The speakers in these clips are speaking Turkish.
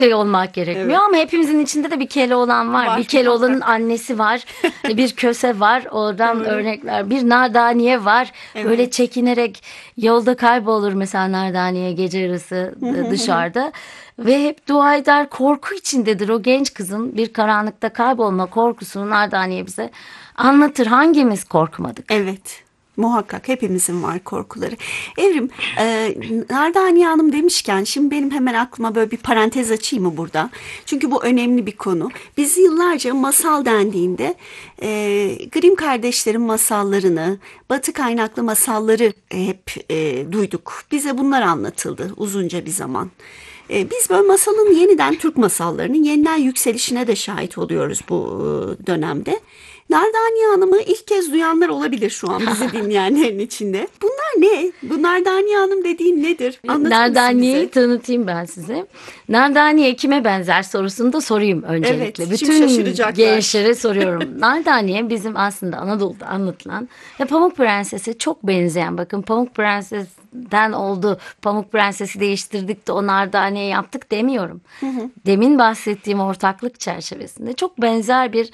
şey olmak gerekmiyor, Evet. ama hepimizin içinde de bir Keloğlan var. Var, Bir Keloğlan'ın muhakkak. annesi var. Bir Köse var. Oradan Doğru. örnekler. Bir Nardaniye var. Böyle Evet. çekinerek yolda kaybolur mesela Nardaniye gece yarısı dışarıda. Ve hep dua eder, korku içindedir. O genç kızın bir karanlıkta kaybolma korkusunu Nardaniye bize anlatır. Hangimiz korkmadık? Evet. Muhakkak hepimizin var korkuları. Evrim, Nardaniye Hanım demişken şimdi benim hemen aklıma böyle bir parantez açayım mı burada? Çünkü bu önemli bir konu. Biz yıllarca masal dendiğinde Grimm kardeşlerin masallarını, Batı kaynaklı masalları hep duyduk. Bize bunlar anlatıldı uzunca bir zaman. Biz böyle masalın yeniden Türk masallarının yeniden yükselişine de şahit oluyoruz bu dönemde. Nardaniye Hanım'ı ilk kez duyanlar olabilir şu an bizi dinleyenlerin içinde. Bunlar ne? Bu Nardaniye Hanım dediğin nedir? Anlatır mısın Nardaniye'yi bize? tanıtayım ben size. Nardaniye kime benzer sorusunu da sorayım öncelikle. Evet, şimdi Bütün şaşıracaklar. gençlere soruyorum. Nardaniye bizim aslında Anadolu'da anlatılan ve Pamuk Prenses'e çok benzeyen. Bakın, Pamuk Prenses'ten oldu, Pamuk Prenses'i değiştirdik de o Nardaniye yaptık demiyorum. Demin bahsettiğim ortaklık çerçevesinde çok benzer bir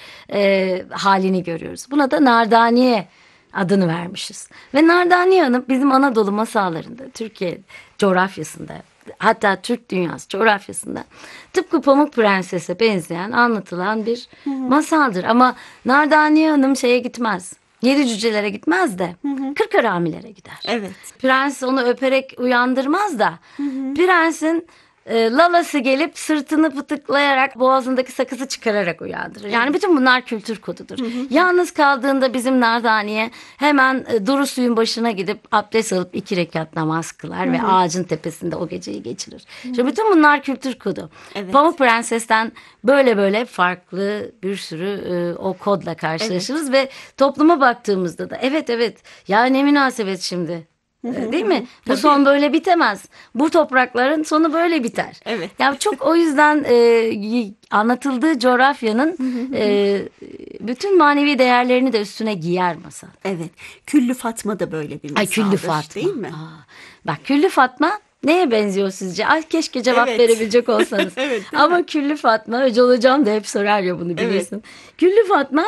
halini görüyoruz. Buna da Nardaniye adını vermişiz. Ve Nardaniye Hanım bizim Anadolu masallarında, Türkiye coğrafyasında, hatta Türk dünyası coğrafyasında tıpkı Pamuk Prenses'e benzeyen anlatılan bir masaldır. Ama Nardaniye Hanım şeye gitmez. Yedi cücelere gitmez de Kırkharamilere gider. Evet. Prens onu öperek uyandırmaz da prensin lalası gelip sırtını pıtıklayarak boğazındaki sakızı çıkararak uyandırır. Yani bütün bunlar kültür kodudur. Yalnız kaldığında bizim Nardaniye hemen duru suyun başına gidip abdest alıp 2 rekat namaz kılar ve ağacın tepesinde o geceyi geçirir. İşte bütün bunlar kültür kodu. Evet. Pamuk Prenses'ten böyle farklı bir sürü o kodla karşılaşırız ve topluma baktığımızda da evet ya ne münasebet şimdi. Değil mi? Bu Tabii. son böyle bitemez. Bu toprakların sonu böyle biter. Evet. Ya çok o yüzden anlatıldığı coğrafyanın bütün manevi değerlerini de üstüne giyer masal. Evet. Küllü Fatma da böyle bir Ay, masaldır, Küllü Fatma. değil mi? Bak, Küllü Fatma neye benziyor sizce? Ay, keşke cevap Evet. verebilecek olsanız. Evet, değil Ama mi? Küllü Fatma, Öcal Hocam da hep sorar ya bunu, bilirsin. Küllü Fatma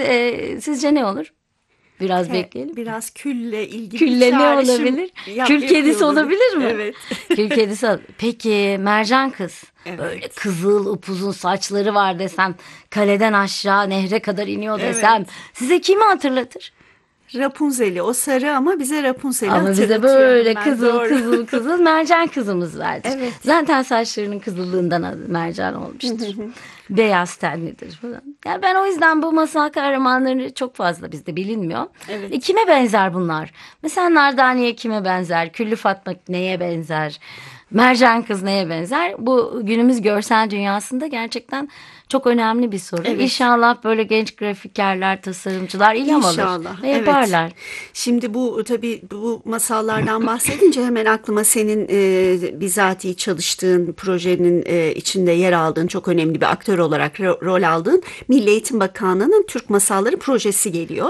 sizce ne olur? Biraz bekleyelim. Biraz külle ilgili Külle bir ne çağrışım olabilir? Kül kedisi yapıyordum. olabilir mi? Evet. Kül kedisi. Peki mercan kız. Evet. Böyle kızıl upuzun saçları var desem, kaleden aşağı nehre kadar iniyor Evet. desem, size kimi hatırlatır? Rapunzel'i, o sarı ama bize Rapunzel'i Ama bize hatırlatıyor böyle hemen, kızıl doğru. kızıl kızıl mercan kızımız vardır. Evet. Zaten saçlarının kızıllığından adı mercan olmuştur. Beyaz tenlidir falan. Yani ben o yüzden bu masal kahramanları çok fazla bizde bilinmiyor. Evet. Kime benzer bunlar? Mesela Nardaniye kime benzer? Küllü Fatma neye benzer? Mercan kız neye benzer? Bu günümüz görsel dünyasında gerçekten çok önemli bir soru. Evet. İnşallah böyle genç grafikerler, tasarımcılar ilham alır İnşallah. ve yaparlar. Evet. Şimdi bu tabii bu masallardan bahsedince hemen aklıma senin bizatihi çalıştığın projenin içinde yer aldığın, çok önemli bir aktör olarak rol aldığın Milli Eğitim Bakanlığı'nın Türk Masalları projesi geliyor.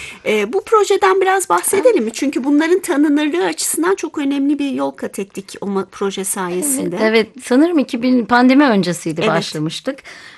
Bu projeden biraz bahsedelim mi? Çünkü bunların tanınırlığı açısından çok önemli bir yol kat ettik o proje sayesinde. Evet, sanırım 2000 pandemi öncesiydi Evet. başlamıştık.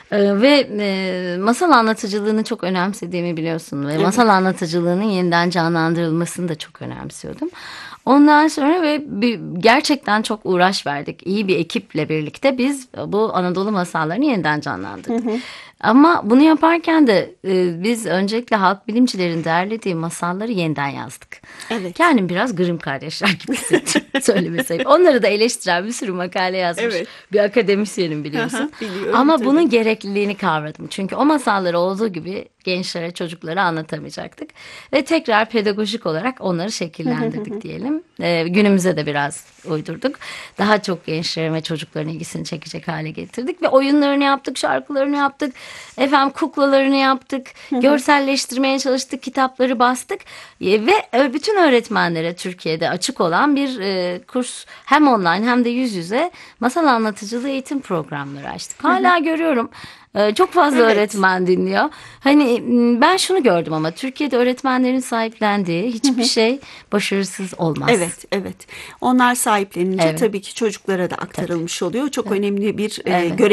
Ve masal anlatıcılığını çok önemsediğimi biliyorsun. Ve masal anlatıcılığının yeniden canlandırılmasını da çok önemsiyordum. Ondan sonra gerçekten çok uğraş verdik. İyi bir ekiple birlikte biz bu Anadolu masallarını yeniden canlandırdık. Ama bunu yaparken de biz öncelikle halk bilimcilerin derlediği masalları yeniden yazdık. Evet. Kendim biraz Grimm kardeşler gibi hissettim söylemeseydim. Onları da eleştiren bir sürü makale yazmış. Evet. Bir akademisyenim, biliyorsun. Biliyorum, Ama tabii. bunun gerekliliğini kavradım. Çünkü o masalları olduğu gibi gençlere, çocuklara anlatamayacaktık. Ve tekrar pedagojik olarak onları şekillendirdik diyelim. Günümüze de biraz uydurduk. Daha çok gençlerin ve çocukların ilgisini çekecek hale getirdik. Ve oyunlarını yaptık, şarkılarını yaptık. Kuklalarını yaptık. Görselleştirmeye çalıştık, kitapları bastık. Ve bütün öğretmenlere Türkiye'de açık olan bir kurs, hem online hem de yüz yüze masal anlatıcılığı eğitim programları açtık. Hala görüyorum. Çok fazla Evet. öğretmen dinliyor. Ben şunu gördüm, ama Türkiye'de öğretmenlerin sahiplendiği hiçbir şey başarısız olmaz. Evet. Onlar sahiplenince Evet. tabii ki çocuklara da aktarılmış oluyor. Çok önemli bir Evet. görev